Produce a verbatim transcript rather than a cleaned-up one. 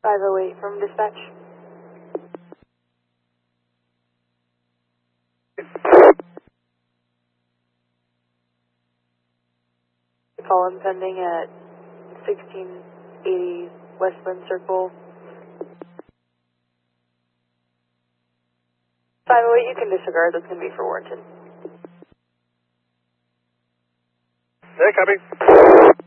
five oh eight from dispatch. Call impending at sixteen eighty Westland Circle. five oh eight, you can disregard, that's going to be for Warrenton. Yeah, copy.